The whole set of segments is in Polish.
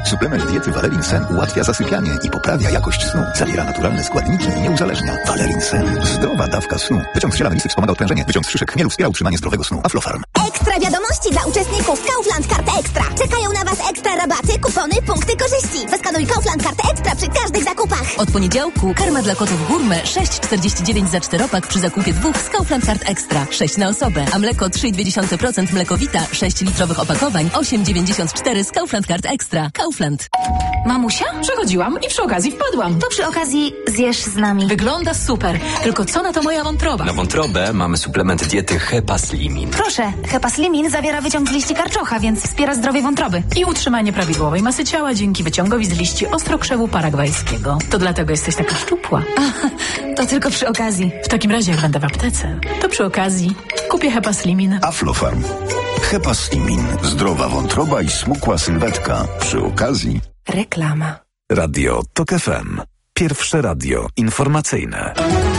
Suplement diety Valerin Sen ułatwia zasypianie i poprawia jakość snu. Zawiera naturalne składniki i nie uzależnia. Valerin Sen. Zdrowa dawka snu. Wyciąg z ziela melisy wspomaga odprężenie. Wyciąg z szyszek chmielu wspiera utrzymanie zdrowego snu. Aflofarm. Ekstra wiadomości dla uczestników Kaufland Karty Ekstra. Czekają na Was ekstra rabaty, kupony, punkty korzyści. Wyskanuj Kaufland Karty Ekstra przy każdych zakupach. Od poniedziałku karma dla kotów Gourmet 6,49 za 4-pak przy zakupie 2 z Kaufland Kart Ekstra. 6 na osobę. A mleko 3,2% mlekowita 6 litrowych opakowań 8,94 z Kaufland Kart Ekstra. Kaufland. Mamusia? Przechodziłam i przy okazji wpadłam. To przy okazji zjesz z nami. Wygląda super. Tylko co na to moja wątroba? Na wątrobę mamy suplement diety Hepaslimin. Proszę, Hepaslimin zawiera wyciąg z liści karczocha, więc wspiera zdrowie wątroby. I utrzymanie prawidłowej masy ciała dzięki wyciągowi z liści ostrokrzewu paragwajskiego. To dlatego jesteś taka szczupła. To tylko przy okazji. W takim razie jak będę w aptece, to przy okazji kupię Hepaslimin. Aflofarm. Hepaslimin. Zdrowa wątroba i smukła sylwetka. Przy okazji. Reklama. Radio TOK FM. Pierwsze radio informacyjne.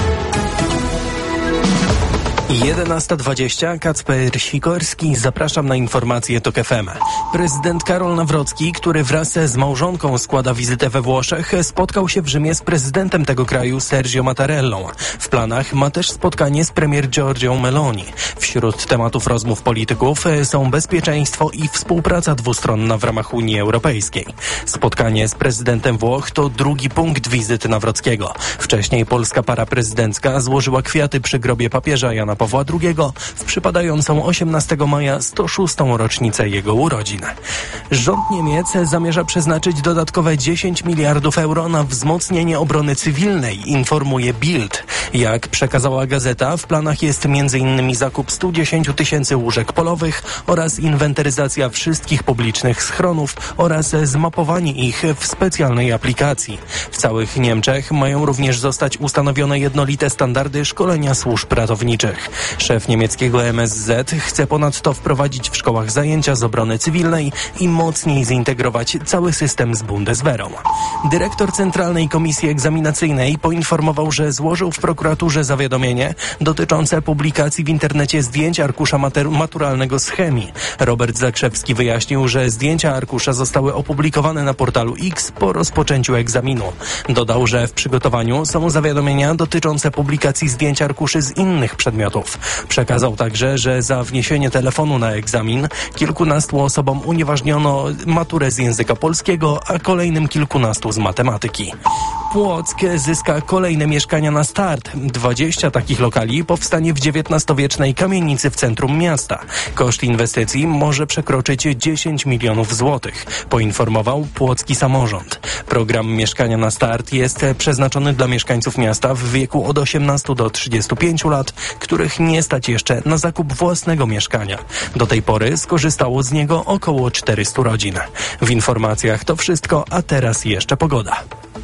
11:20. Kacper Sikorski. Zapraszam na informacje TOK FM. Prezydent Karol Nawrocki, który wraz z małżonką składa wizytę we Włoszech, spotkał się w Rzymie z prezydentem tego kraju Sergio Mattarellą. W planach ma też spotkanie z premier Giorgią Meloni. Wśród tematów rozmów polityków są bezpieczeństwo i współpraca dwustronna w ramach Unii Europejskiej. Spotkanie z prezydentem Włoch to drugi punkt wizyty Nawrockiego. Wcześniej polska para prezydencka złożyła kwiaty przy grobie papieża Jana Pawła II w przypadającą 18 maja 106. rocznicę jego urodzin. Rząd Niemiec zamierza przeznaczyć dodatkowe 10 miliardów euro na wzmocnienie obrony cywilnej, informuje Bild. Jak przekazała gazeta, w planach jest m.in. zakup 110 000 łóżek polowych oraz inwentaryzacja wszystkich publicznych schronów oraz zmapowanie ich w specjalnej aplikacji. W całych Niemczech mają również zostać ustanowione jednolite standardy szkolenia służb ratowniczych. Szef niemieckiego MSZ chce ponadto wprowadzić w szkołach zajęcia z obrony cywilnej i mocniej zintegrować cały system z Bundeswehrą. Dyrektor Centralnej Komisji Egzaminacyjnej poinformował, że złożył w prokuraturze zawiadomienie dotyczące publikacji w internecie zdjęć arkusza maturalnego z chemii. Robert Zakrzewski wyjaśnił, że zdjęcia arkusza zostały opublikowane na portalu X po rozpoczęciu egzaminu. Dodał, że w przygotowaniu są zawiadomienia dotyczące publikacji zdjęć arkuszy z innych przedmiotów. Przekazał także, że za wniesienie telefonu na egzamin kilkunastu osobom unieważniono maturę z języka polskiego, a kolejnym kilkunastu z matematyki. Płock zyska kolejne mieszkania na start. 20 takich lokali powstanie w XIX-wiecznej kamienicy w centrum miasta. Koszt inwestycji może przekroczyć 10 milionów złotych, poinformował płocki samorząd. Program Mieszkania na start jest przeznaczony dla mieszkańców miasta w wieku od 18 do 35 lat, których nie stać jeszcze na zakup własnego mieszkania. Do tej pory skorzystało z niego około 400 rodzin. W informacjach to wszystko, a teraz jeszcze pogoda.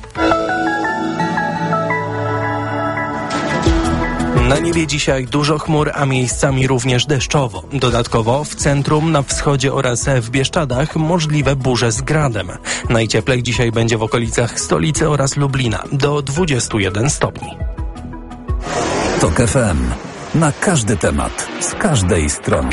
Na niebie dzisiaj dużo chmur, a miejscami również deszczowo. Dodatkowo w centrum, na wschodzie oraz w Bieszczadach możliwe burze z gradem. Najcieplej dzisiaj będzie w okolicach stolicy oraz Lublina, do 21 stopni. TOK FM. Na każdy temat, z każdej strony.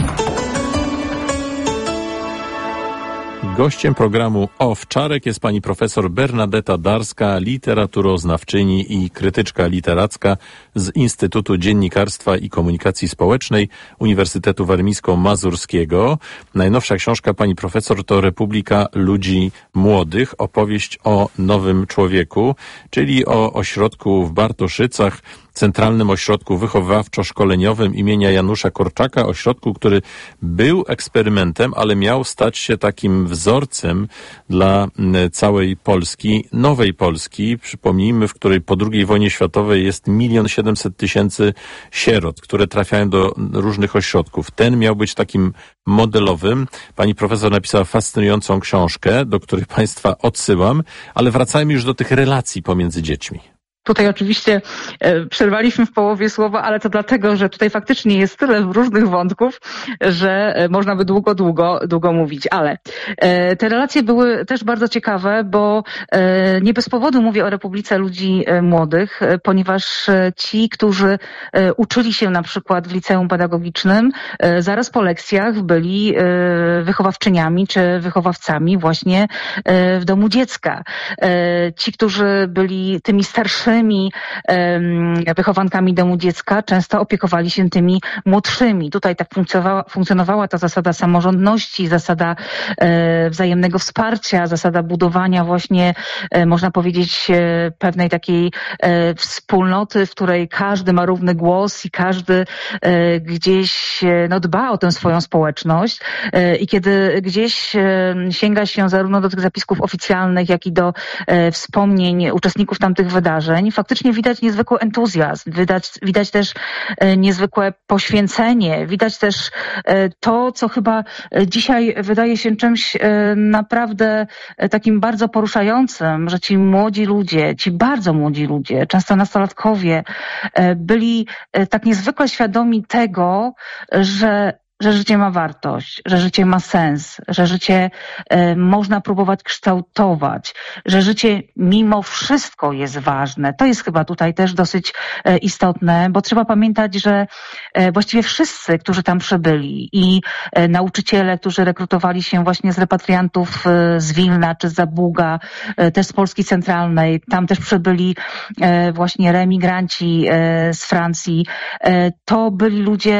Gościem programu Owczarek jest pani profesor Bernadeta Darska, literaturoznawczyni i krytyczka literacka z Instytutu Dziennikarstwa i Komunikacji Społecznej Uniwersytetu Warmińsko-Mazurskiego. Najnowsza książka pani profesor to Republika Ludzi Młodych, opowieść o nowym człowieku, czyli o ośrodku w Bartoszycach, Centralnym Ośrodku Wychowawczo-Szkoleniowym imienia Janusza Korczaka, ośrodku, który był eksperymentem, ale miał stać się takim wzorcem dla całej Polski, nowej Polski, przypomnijmy, w której po II wojnie światowej jest 1 700 000 sierot, które trafiają do różnych ośrodków. Ten miał być takim modelowym. Pani profesor napisała fascynującą książkę, do której państwa odsyłam, ale wracajmy już do tych relacji pomiędzy dziećmi. Tutaj oczywiście przerwaliśmy w połowie słowa, ale to dlatego, że tutaj faktycznie jest tyle różnych wątków, że można by długo mówić. Ale te relacje były też bardzo ciekawe, bo nie bez powodu mówię o Republice Ludzi Młodych, ponieważ ci, którzy uczyli się na przykład w liceum pedagogicznym, zaraz po lekcjach byli wychowawczyniami czy wychowawcami właśnie w domu dziecka. Ci, którzy byli tymi starszymi wychowankami domu dziecka, często opiekowali się tymi młodszymi. Tutaj tak funkcjonowała ta zasada samorządności, zasada wzajemnego wsparcia, zasada budowania właśnie, można powiedzieć, pewnej takiej wspólnoty, w której każdy ma równy głos i każdy gdzieś dba o tę swoją społeczność. I kiedy gdzieś sięga się zarówno do tych zapisków oficjalnych, jak i do wspomnień uczestników tamtych wydarzeń, faktycznie widać niezwykły entuzjazm, widać też niezwykłe poświęcenie, widać też to, co chyba dzisiaj wydaje się czymś naprawdę takim bardzo poruszającym, że ci młodzi ludzie, ci bardzo młodzi ludzie, często nastolatkowie, byli tak niezwykle świadomi tego, że życie ma wartość, że życie ma sens, że życie można próbować kształtować, że życie mimo wszystko jest ważne. To jest chyba tutaj też dosyć istotne, bo trzeba pamiętać, że właściwie wszyscy, którzy tam przybyli i nauczyciele, którzy rekrutowali się właśnie z repatriantów z Wilna czy z Zabuga, też z Polski Centralnej, tam też przybyli właśnie reemigranci z Francji, to byli ludzie